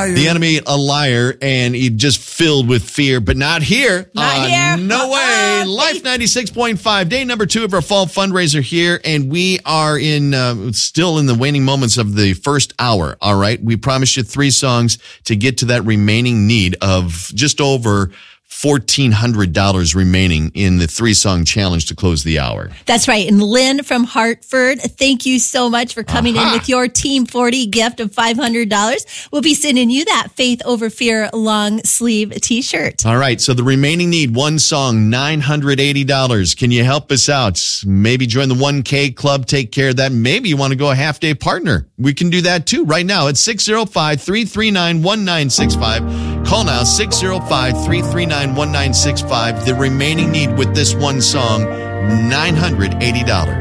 liar. The enemy, a liar, and he just filled with fear, but not here. Not here. No way. Life 96.5, day number 2 of our fall fundraiser here, and we are still in the waning moments of the first hour, all right? We promised you 3 songs to get to that remaining need of just over $1,400 remaining in the 3-song challenge to close the hour. That's right. And Lynn from Hartford, thank you so much for coming in with your Team 40 gift of $500. We'll be sending you that Faith Over Fear long sleeve t-shirt. All right. So the remaining need, 1 song, $980. Can you help us out? Maybe join the 1K club, take care of that. Maybe you want to go a half-day partner. We can do that too right now at 605-339-1965. Call now, 605-339-1965. The remaining need with this 1 song, $980.